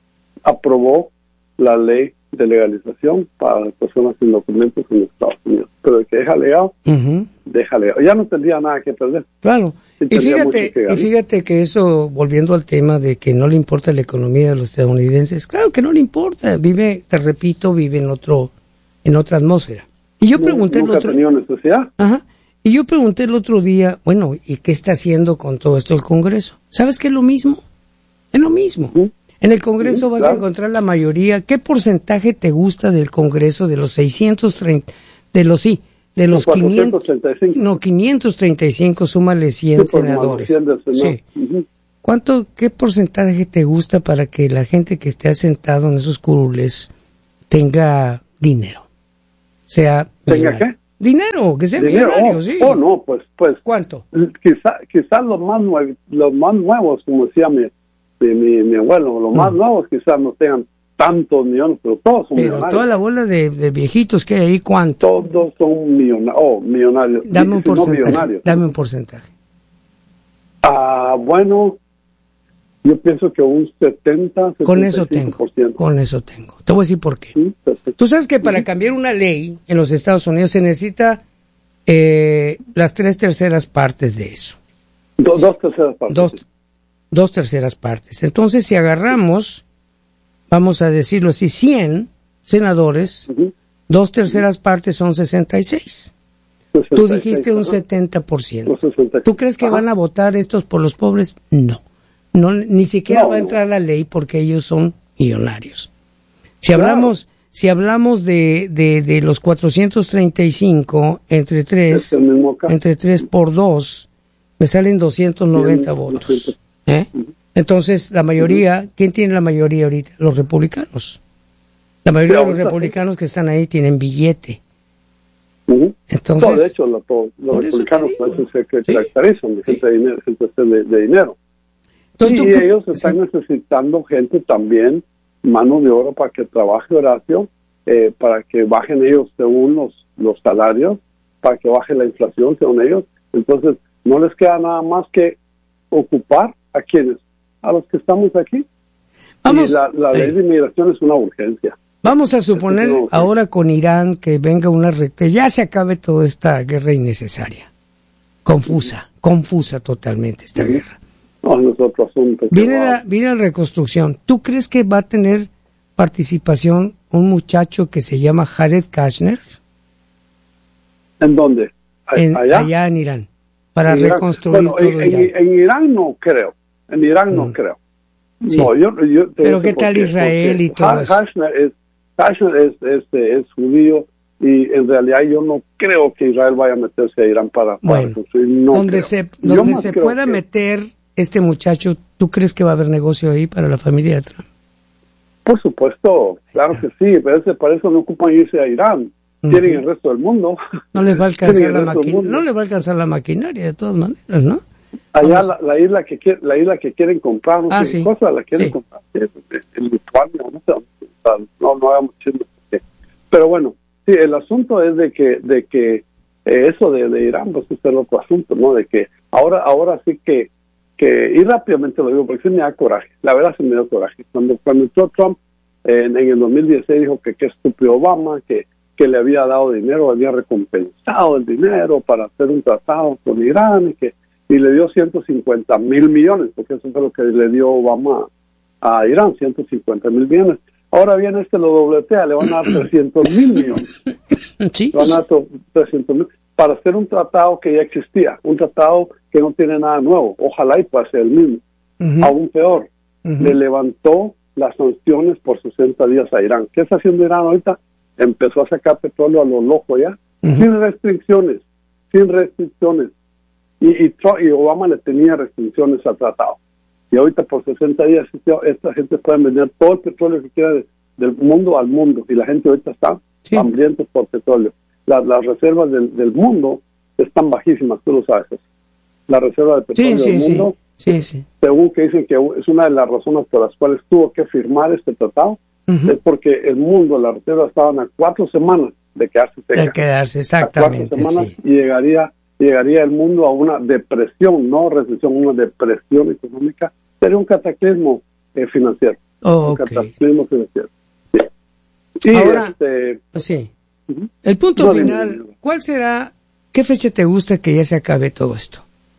S6: aprobó la ley de legalización para las personas sin documentos en Estados Unidos. Pero el que deja legado,
S1: Ujú.
S6: deja legado. Ya no tendría nada que perder.
S1: Claro.
S6: Sí,
S1: Y
S6: tendría
S1: fíjate,
S6: mucho que
S1: y
S6: ganar.
S1: fíjate que eso, volviendo al tema de que no le importa la economía de los estadounidenses, claro que no le importa. Vive, te repito, vive en otro, en otra atmósfera. Y yo pregunté el
S6: Nunca ha
S1: otro,
S6: tenido necesidad.
S1: ajá, y yo pregunté el otro día, bueno, ¿y qué está haciendo con todo esto el Congreso? ¿Sabes qué es lo mismo? Es lo mismo.
S6: Ujú.
S1: En el Congreso
S6: Ujú,
S1: vas
S6: claro.
S1: a encontrar la mayoría. ¿Qué porcentaje te gusta del Congreso de los seiscientos treinta, de los sí, de los quinientos,
S6: cuatrocientos treinta y cinco.
S1: no, quinientos treinta y cinco, súmale cien
S6: Sí, por
S1: senadores.
S6: cien del Senado.
S1: Sí.
S6: Ujú.
S1: ¿Cuánto, qué porcentaje te gusta para que la gente que esté asentado en esos curules tenga dinero? Sea
S6: ¿Tenga
S1: millonario.
S6: qué?
S1: Dinero, que sea
S6: Dinero.
S1: millonario,
S6: Oh,
S1: sí.
S6: oh, no, pues, pues,
S1: ¿Cuánto?
S6: quizá, quizá los más nuevos, los más nuevos, como decía mi, mi, mi, mi abuelo, los más
S1: Mm.
S6: nuevos quizás no tengan tantos millones, pero todos son
S1: Pero
S6: millonarios.
S1: toda la bola de, de viejitos que hay ahí, ¿cuánto?
S6: Todos son millonarios. Oh, millonarios.
S1: Dame
S6: Y
S1: un
S6: si no
S1: porcentaje.
S6: millonarios.
S1: Dame un porcentaje.
S6: Ah, bueno, yo pienso que un setenta,
S1: Con eso
S6: setenta y cinco
S1: tengo.
S6: por ciento.
S1: Con eso tengo. Te voy a decir por qué.
S6: Sí, perfecto.
S1: Tú sabes que para cambiar una ley en los Estados Unidos se necesita eh, las tres terceras partes de eso.
S6: Do- dos terceras partes.
S1: Dos, dos terceras partes. Entonces, si agarramos, vamos a decirlo así, cien senadores,
S6: Ujú.
S1: dos terceras partes son sesenta y seis. Tú
S6: sesenta y seis,
S1: dijiste un
S6: ajá.
S1: setenta por ciento.
S6: Los sesenta y seis.
S1: ¿Tú crees que
S6: Ajá.
S1: van a votar estos por los pobres? No. No, ni siquiera
S6: No,
S1: va a
S6: no.
S1: entrar la ley porque ellos son millonarios. Si
S6: Claro.
S1: hablamos, si hablamos de, de, de los cuatrocientos treinta y cinco entre tres,
S6: Es el mismo caso.
S1: entre tres por dos, me salen doscientos noventa
S6: Bien,
S1: votos.
S6: doscientos.
S1: ¿Eh? Entonces, la mayoría, ¿quién tiene la mayoría ahorita? Los republicanos. La mayoría
S6: Pero
S1: de los
S6: ahorita
S1: republicanos que están ahí tienen billete.
S6: Uh-huh.
S1: Entonces,
S6: no, de hecho, lo, todo, los
S1: por eso
S6: republicanos
S1: te digo.
S6: pues, se que
S1: Sí.
S6: caracterizan de gente de dinero, gente de, de dinero.
S1: Entonces,
S6: y
S1: ¿tú qué-
S6: ellos están
S1: sí.
S6: necesitando gente también, mano de obra para que trabaje, Horacio, eh, para que bajen ellos según los, los salarios, para que baje la inflación según ellos. Entonces, no les queda nada más que ocupar a quienes, a los que estamos aquí.
S1: Vamos,
S6: y la, la ley
S1: eh,
S6: de inmigración es una urgencia.
S1: Vamos a suponer
S6: Eso sí,
S1: ahora con Irán que venga una re- que ya se acabe toda esta guerra innecesaria, confusa, confusa totalmente esta
S6: Ujú.
S1: guerra.
S6: No, no es otro asunto. que
S1: Viene
S6: va-
S1: la, viene la reconstrucción. ¿Tú crees que va a tener participación un muchacho que se llama Jared Kushner
S6: ¿En dónde? A-
S1: en,
S6: allá.
S1: allá en Irán para
S6: En Irán.
S1: reconstruir
S6: Bueno,
S1: todo
S6: en, en-
S1: Irán?
S6: en Irán no creo. En Irán no
S1: Mm.
S6: creo.
S1: Sí.
S6: No, yo, yo te
S1: Pero
S6: digo
S1: ¿qué
S6: por
S1: tal Israel y todo
S6: Ha-
S1: eso?
S6: Hashner es, Hashner es, es, es judío y en realidad yo no creo que Israel vaya a meterse a Irán para, para
S1: Bueno,
S6: construir. No
S1: donde
S6: creo.
S1: se,
S6: Yo
S1: donde
S6: más
S1: se
S6: creo
S1: pueda
S6: que-
S1: meter este muchacho, ¿tú crees que va a haber negocio ahí para la familia de Trump?
S6: Por supuesto, claro
S1: está.
S6: que sí, pero ese- para eso no ocupan irse a Irán.
S1: Ujú.
S6: Quieren el resto del mundo.
S1: No les va a alcanzar
S6: Tienen
S1: la
S6: el resto del
S1: maquinaria,
S6: mundo.
S1: no les va a alcanzar la maquinaria de todas maneras, ¿no?
S6: Allá
S1: Vamos.
S6: la, la isla que quiere, la isla que quieren comprar, no
S1: Ah,
S6: sé qué
S1: sí.
S6: cosa, la quieren
S1: Sí.
S6: comprar. Sí, en Lituania, no sé, o sea, no, no hagamos chismes. Pero bueno, sí, el asunto es de que, de que eh, eso de, de Irán, pues es el otro asunto, ¿no? De que ahora, ahora sí que, que, y rápidamente lo digo, porque sí me da coraje, la verdad sí me da coraje. Cuando, cuando entró Trump eh, en, en el dos mil dieciséis dijo que qué estúpido Obama, que, que le había dado dinero, había recompensado el dinero para hacer un tratado con Irán, y que y le dio ciento cincuenta mil millones, porque eso fue lo que le dio Obama a Irán, ciento cincuenta mil millones. Ahora viene este, lo dobletea, le van a dar trescientos mil millones.
S1: Sí,
S6: Le van a dar trescientos mil para hacer un tratado que ya existía, un tratado que no tiene nada nuevo. Ojalá y pase el mismo.
S1: Ujú,
S6: Aún peor,
S1: ujú.
S6: le levantó las sanciones por sesenta días a Irán. ¿Qué está haciendo Irán ahorita? Empezó a sacar petróleo a lo loco ya,
S1: Ujú.
S6: sin restricciones, sin restricciones. Y, y, Trump- y Obama le tenía restricciones al tratado. Y ahorita por sesenta días esta gente puede vender todo el petróleo que quiera de- del mundo al mundo. Y la gente ahorita está
S1: Sí.
S6: hambrienta por petróleo. Las, las reservas del, del mundo están bajísimas, tú lo sabes. La reserva de petróleo
S1: Sí, sí,
S6: del
S1: sí,
S6: mundo,
S1: sí, sí.
S6: según que dicen que es una de las razones por las cuales tuvo que firmar este tratado,
S1: Ujú.
S6: es porque el mundo, las reservas estaban a cuatro semanas de quedarse secas.
S1: De quedarse,
S6: A cuatro
S1: exactamente,
S6: semanas
S1: sí.
S6: y llegaría llegaría el mundo a una depresión, no recesión, una depresión económica. Sería un cataclismo eh, financiero.
S1: Oh,
S6: Un
S1: ok.
S6: cataclismo financiero. Sí. Y
S1: Ahora-
S6: este,
S1: Sí.
S6: ujú.
S1: El punto
S6: No, dime,
S1: final,
S6: dime.
S1: ¿cuál será, qué fecha te gusta que ya se acabe todo esto?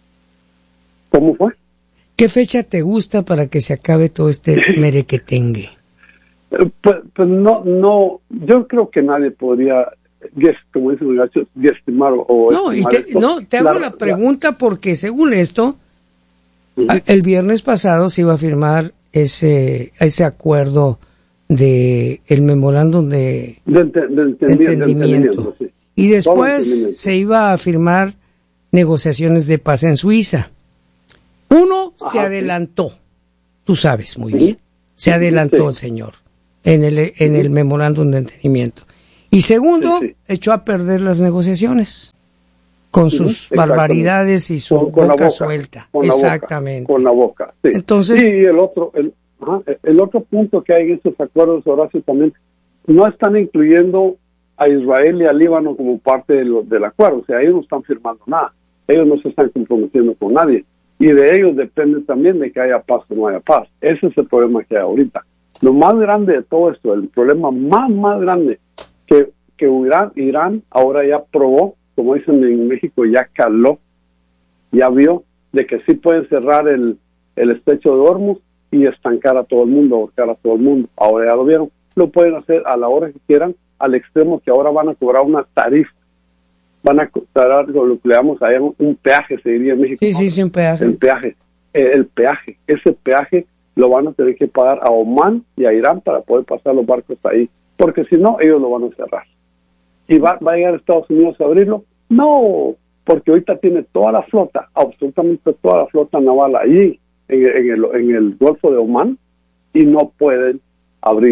S6: ¿Cómo fue?
S1: ¿Qué fecha te gusta para que se acabe todo este merequetengue?
S6: Eh, Pues, pues no, no, yo creo que nadie podría, guess, como dicen los gachos, guestimar o
S1: No, y
S6: estimar
S1: te,
S6: esto.
S1: no, te hago la pregunta porque según esto,
S6: Ujú.
S1: a- el viernes pasado se iba a firmar ese, ese acuerdo de el memorándum de
S6: de, ente- de entendi- de
S1: entendimiento.
S6: entendimiento, sí.
S1: Y
S6: Todo
S1: después
S6: entendimiento.
S1: se iba a firmar negociaciones de paz en Suiza. Uno se
S6: Ajá,
S1: adelantó, tú sabes muy
S6: Ujú.
S1: bien, se adelantó
S6: Sí.
S1: el señor en el, en el memorándum de entendimiento. Y segundo,
S6: Sí, sí.
S1: echó a perder las negociaciones con sus
S6: exactamente.
S1: barbaridades y su
S6: Con- con la
S1: boca,
S6: boca,
S1: suelta.
S6: con la boca,
S1: Exactamente.
S6: con la boca, sí.
S1: Entonces-
S6: Sí, y el otro, el, ajá, el otro punto que hay en estos acuerdos, Horacio, también, no están incluyendo a Israel y a Líbano como parte de lo- del acuerdo. O sea, ellos no están firmando nada. Ellos no se están comprometiendo con nadie. Y de ellos depende también de que haya paz o no haya paz. Ese es el problema que hay ahorita. Lo más grande de todo esto, el problema más, más grande, que, que Irán, Irán ahora ya probó, como dicen en México, ya caló, ya vio de que sí pueden cerrar el, el estrecho de Hormuz y estancar a todo el mundo, ahorcar a todo el mundo. Ahora ya lo vieron. Lo pueden hacer a la hora que quieran, al extremo que ahora van a cobrar una tarifa. Van a cobrar lo que le damos allá un, un peaje, se diría en México.
S1: Sí,
S6: ¿no?
S1: sí, sí, un peaje.
S6: El peaje. Eh, el peaje. Ese peaje lo van a tener que pagar a Omán y a Irán para poder pasar los barcos ahí. Porque si no, ellos lo van a cerrar. ¿Y va, va a llegar a Estados Unidos a abrirlo? No, porque ahorita tiene toda la flota, absolutamente toda la flota naval ahí en, en, el, en el Golfo de Omán y no pueden abrir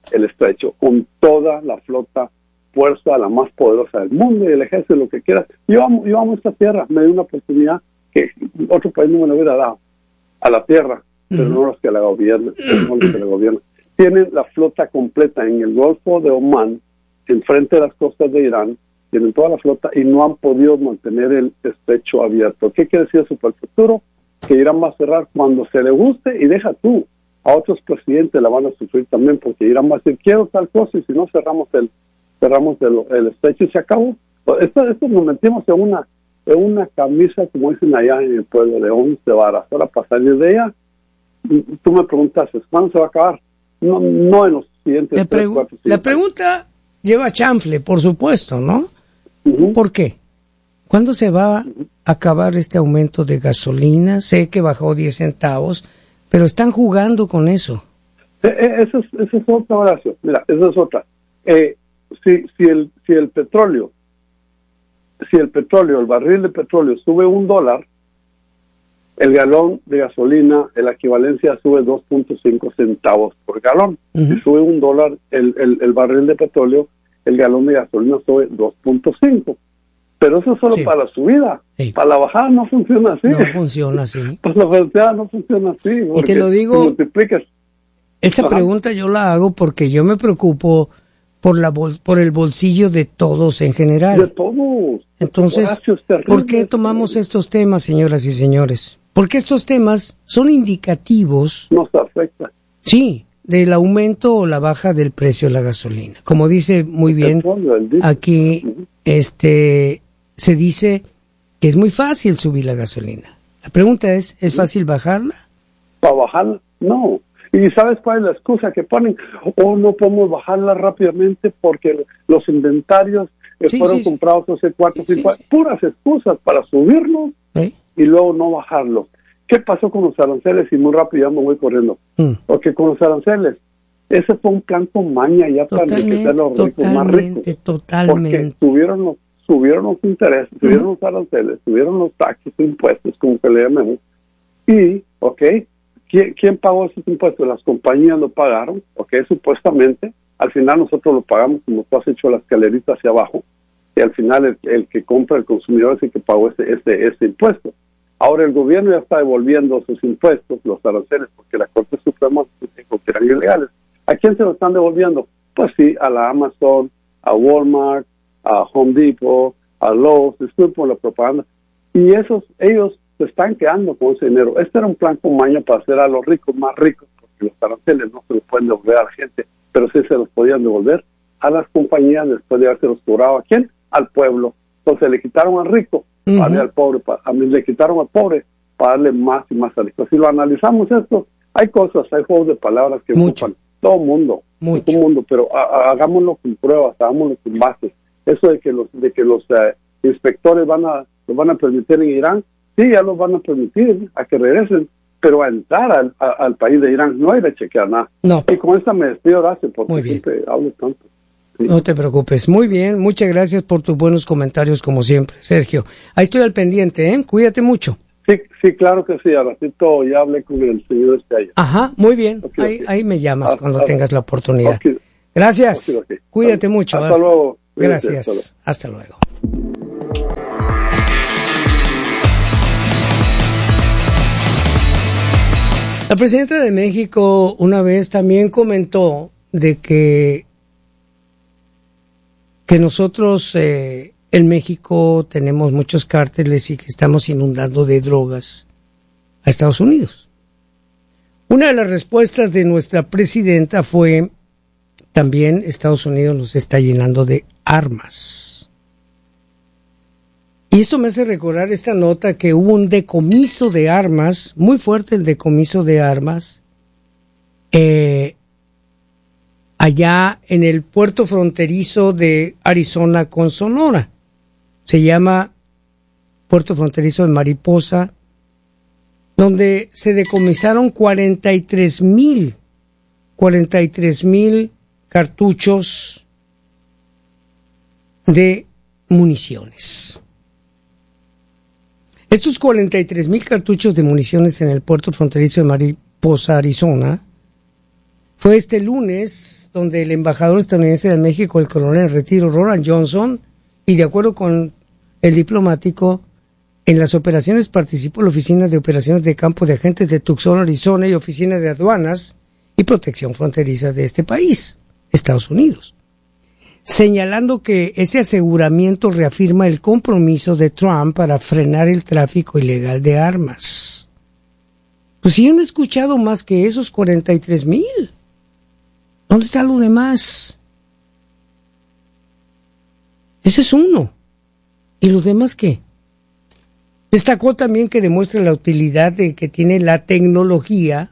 S6: el estrecho, con toda la flota fuerza, la más poderosa del mundo, y el ejército, lo que quieras. Yo amo, yo amo esta tierra, me dio una oportunidad que otro país no me lo hubiera dado, a la tierra, pero uh-huh. no los que la gobiernan, no los que la gobiernan. Tienen la flota completa en el Golfo de Omán, enfrente de las costas de Irán, tienen toda la flota y no han podido mantener el estrecho abierto. ¿Qué quiere decir eso para el futuro? Que Irán va a cerrar cuando se le guste, y deja tú, a otros presidentes la van a sufrir también, porque Irán va a decir, quiero tal cosa, y si no cerramos el cerramos el, el estrecho y se acabó. Esto, esto nos metimos en una en una camisa, como dicen allá en el pueblo, de once varas. Ahora, para salir de ella, tú me preguntas, ¿cuándo se va a acabar? No, no en los siguientes
S1: la,
S6: tres, cuatro, cinco
S1: la pregunta lleva chanfle, por supuesto, ¿no?
S6: Uh-huh.
S1: ¿Por qué? ¿Cuándo se va a acabar este aumento de gasolina? Sé que bajó diez centavos, pero están jugando con eso.
S6: Eh, eh, eso, es, eso es otra, Horacio. Mira, eso es otra. Eh, si, si, el, si el petróleo, si el petróleo, el barril de petróleo sube un dólar, el galón de gasolina, la equivalencia sube dos punto cinco centavos por galón. Uh-huh. Si sube un dólar el, el, el barril de petróleo, el galón de gasolina sube dos punto cinco. Pero eso es solo sí. para la subida. Sí. Para la bajada no funciona así.
S1: No funciona así.
S6: Para la velocidad no funciona así.
S1: Y te lo digo, esta Ajá. pregunta yo la hago porque yo me preocupo por la bol- por el bolsillo de todos en general.
S6: De todos.
S1: Entonces, ¿por qué tomamos estos temas, señoras y señores? Porque estos temas son indicativos.
S6: Nos afecta.
S1: Sí, del aumento o la baja del precio de la gasolina. Como dice muy bien aquí, este, se dice que es muy fácil subir la gasolina. La pregunta es, ¿es fácil bajarla?
S6: ¿Para bajarla? No. ¿Y sabes cuál es la excusa que ponen? O oh, no podemos bajarla rápidamente porque los inventarios que sí, fueron sí, comprados hace cuatro, cinco años. Sí, sí. Puras excusas para subirlos ¿Eh? y luego no bajarlos. ¿Qué pasó con los aranceles? Y muy rápido ya me voy corriendo. Mm. Porque con los aranceles, ese fue un plan con maña ya para enriquecer a los ricos más ricos.
S1: Totalmente.
S6: Porque subieron los, subieron los intereses, mm. subieron los aranceles, subieron los taxes, impuestos, como que le llamemos. Y, ok, ¿quién, ¿quién pagó esos impuestos? Las compañías lo pagaron, ok, supuestamente. Al final nosotros lo pagamos, como tú has hecho la escalerita hacia abajo. Y al final el, el que compra, el consumidor, es el que pagó ese, ese, ese impuesto. Ahora el gobierno ya está devolviendo sus impuestos, los aranceles, porque la Corte Suprema dijo que eran ilegales. ¿A quién se lo están devolviendo? Pues sí, a la Amazon, a Walmart, a Home Depot, a Lowe's, disculpen por la propaganda. Y esos, ellos se están quedando con ese dinero. Este era un plan con maña para hacer a los ricos más ricos, porque los aranceles no se los pueden devolver a la gente, pero sí se los podían devolver a las compañías después de haberse los cobrado. ¿A quién? Al pueblo. Entonces le quitaron al rico, uh-huh. para darle al pobre, para, a mí le quitaron al pobre para darle más y más al rico. Si lo analizamos esto, hay cosas, hay juegos de palabras que
S1: Mucho.
S6: ocupan todo el mundo,
S1: Mucho.
S6: todo el mundo, pero a, a, hagámoslo con pruebas, hagámoslo con bases. Eso de que los de que los uh, inspectores van a los van a permitir en Irán, sí, ya los van a permitir a que regresen, pero a entrar al, a, al país de Irán no hay de chequear nada.
S1: No.
S6: Y con esta me despido, Horacio, porque Muy bien. siempre hablo tanto. Sí.
S1: No te preocupes. Muy bien, muchas gracias por tus buenos comentarios como siempre, Sergio. Ahí estoy al pendiente, ¿eh? Cuídate mucho.
S6: Sí, sí, claro que sí. Al ratito ya hablé con el señor este allá.
S1: Ajá, muy bien. Okay, ahí, okay. ahí me llamas ah, cuando ah, tengas la oportunidad. Okay. Gracias. Okay, okay. Cuídate hasta, mucho.
S6: Hasta, hasta luego.
S1: Gracias. Hasta luego. Hasta luego. La presidenta de México una vez también comentó de que que nosotros eh, en México tenemos muchos cárteles y que estamos inundando de drogas a Estados Unidos. Una de las respuestas de nuestra presidenta fue también Estados Unidos nos está llenando de armas. Y esto me hace recordar esta nota que hubo un decomiso de armas, muy fuerte el decomiso de armas, eh, allá en el puerto fronterizo de Arizona con Sonora. Se llama Puerto Fronterizo de Mariposa, donde se decomisaron cuarenta y tres mil, cuarenta y tres mil cartuchos de municiones. Estos cuarenta y tres mil cartuchos de municiones en el puerto fronterizo de Mariposa, Arizona, Fue este lunes donde el embajador estadounidense de México, el coronel en retiro Roland Johnson, y de acuerdo con el diplomático, en las operaciones participó la Oficina de Operaciones de Campo de Agentes de Tucson, Arizona, y Oficina de Aduanas y Protección Fronteriza de este país, Estados Unidos, señalando que ese aseguramiento reafirma el compromiso de Trump para frenar el tráfico ilegal de armas. Pues si yo no he escuchado más que esos cuarenta y tres mil, ¿dónde está lo demás? Ese es uno. ¿Y los demás qué? Destacó también que demuestra la utilidad de que tiene la tecnología,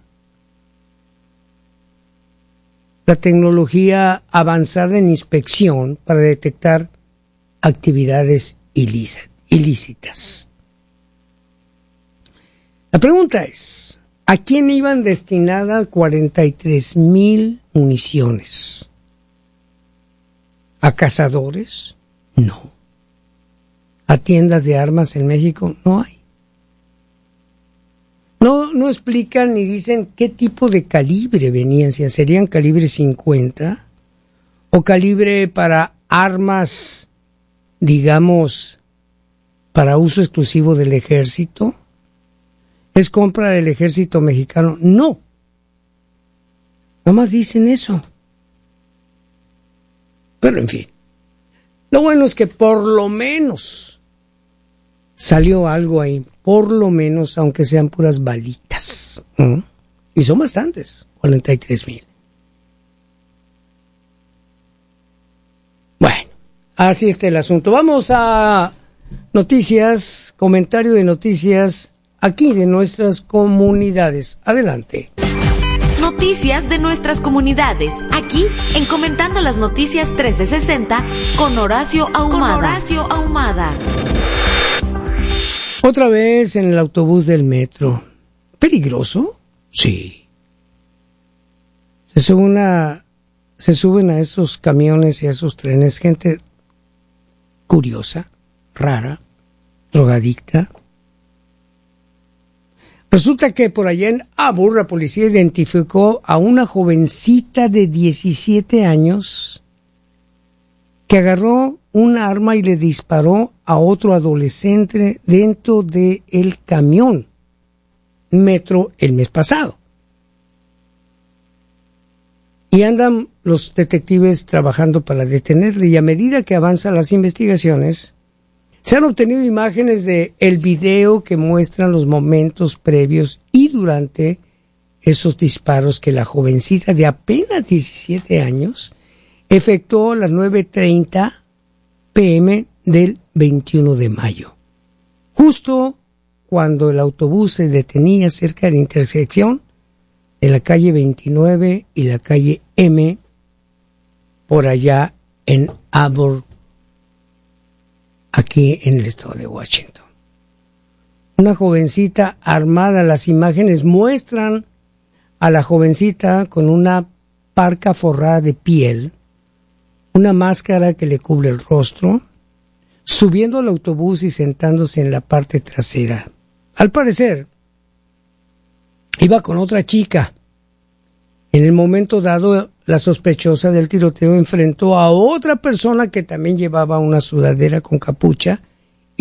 S1: la tecnología avanzada en inspección para detectar actividades ilícitas. La pregunta es, ¿a quién iban destinadas cuarenta y tres mil municiones? ¿A cazadores? No. ¿A tiendas de armas en México? No hay. No, no explican ni dicen qué tipo de calibre venían, si serían calibre cincuenta o calibre para armas, digamos, para uso exclusivo del ejército. ¿Es compra del ejército mexicano? No. Nada más dicen eso. Pero en fin. Lo bueno es que por lo menos salió algo ahí. Por lo menos, aunque sean puras balitas. ¿Mm? Y son bastantes. cuarenta y tres mil. Bueno, así está el asunto. Vamos a noticias, comentario de noticias aquí de nuestras comunidades. Adelante.
S7: Noticias de nuestras comunidades, aquí en Comentando las Noticias trescientos sesenta con Horacio Ahumada. Con Horacio Ahumada.
S1: Otra vez en el autobús del metro. ¿Peligroso? Sí. Se sube una, se suben a esos camiones y a esos trenes gente curiosa, rara, drogadicta. Resulta que por allá en Arbor la policía identificó a una jovencita de diecisiete años que agarró una arma y le disparó a otro adolescente dentro del camión metro el mes pasado. Y andan los detectives trabajando para detenerle, y a medida que avanzan las investigaciones, se han obtenido imágenes de el video que muestran los momentos previos y durante esos disparos que la jovencita de apenas diecisiete años efectuó a las nueve treinta pe eme del veintiuno de mayo. Justo cuando el autobús se detenía cerca de la intersección de la calle veintinueve y la calle M, por allá en Arbor, aquí en el estado de Washington. Una jovencita armada. Las imágenes muestran a la jovencita con una parca forrada de piel, una máscara que le cubre el rostro, subiendo al autobús y sentándose en la parte trasera. Al parecer, iba con otra chica. En el momento dado, la sospechosa del tiroteo enfrentó a otra persona que también llevaba una sudadera con capucha